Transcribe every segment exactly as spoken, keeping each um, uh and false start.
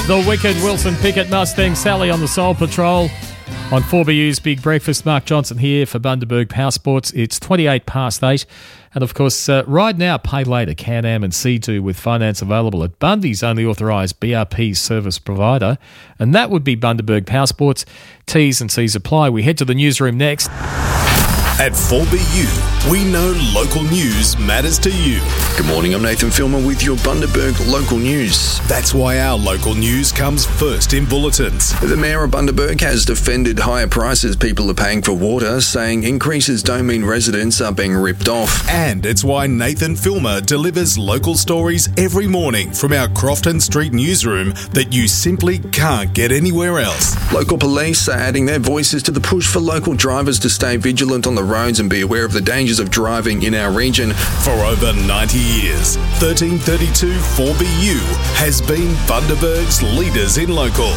The wicked Wilson Pickett Mustang Sally on the Soul Patrol on four B U's Big Breakfast. Mark Johnson here for Bundaberg Power Sports. It's twenty-eight past eight. And of course, uh, ride now, pay later, Can-Am and C two with finance available at Bundy's only authorised B R P service provider. And that would be Bundaberg Power Sports. T's and C's apply. We head to the newsroom next. At four B U, we know local news matters to you. Good morning, I'm Nathan Filmer with your Bundaberg local news. That's why our local news comes first in bulletins. The Mayor of Bundaberg has defended higher prices people are paying for water, saying increases don't mean residents are being ripped off. And it's why Nathan Filmer delivers local stories every morning from our Crofton Street newsroom that you simply can't get anywhere else. Local police are adding their voices to the push for local drivers to stay vigilant on the roads and be aware of the dangers of driving in our region. For over ninety years, thirteen thirty-two four B U has been Bundaberg's leaders in local.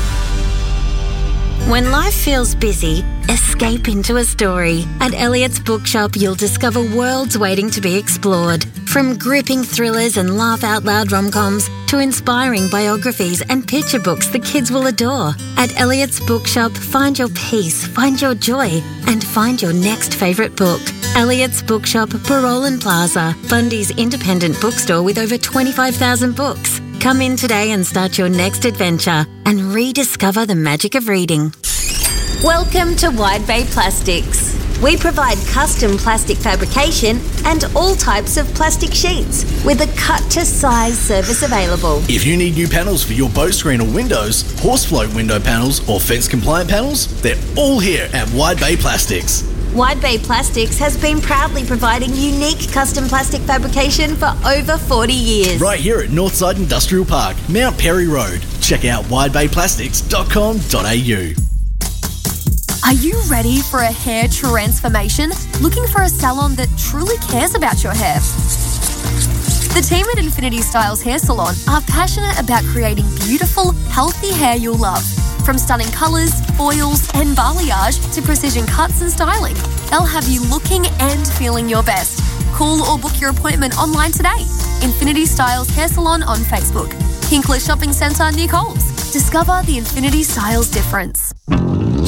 When life feels busy, escape into a story. At Elliott's Bookshop, you'll discover worlds waiting to be explored. From gripping thrillers and laugh-out-loud rom-coms to inspiring biographies and picture books the kids will adore. At Elliott's Bookshop, find your peace, find your joy, and find your next favourite book. Elliott's Bookshop, Barolan Plaza, Bundy's independent bookstore with over twenty-five thousand books. Come in today and start your next adventure and rediscover the magic of reading. Welcome to Wide Bay Plastics. We provide custom plastic fabrication and all types of plastic sheets with a cut-to-size service available. If you need new panels for your boat screen or windows, horse float window panels or fence-compliant panels, they're all here at Wide Bay Plastics. Wide Bay Plastics has been proudly providing unique custom plastic fabrication for over forty years. Right here at Northside Industrial Park, Mount Perry Road. Check out wide bay plastics dot com dot a u. Are you ready for a hair transformation? Looking for a salon that truly cares about your hair? The team at Infinity Styles Hair Salon are passionate about creating beautiful, healthy hair you'll love. From stunning colours, oils and balayage to precision cuts and styling, they'll have you looking and feeling your best. Call or book your appointment online today. Infinity Styles Hair Salon on Facebook. Hinkler Shopping Centre near Coles. Discover the Infinity Styles difference.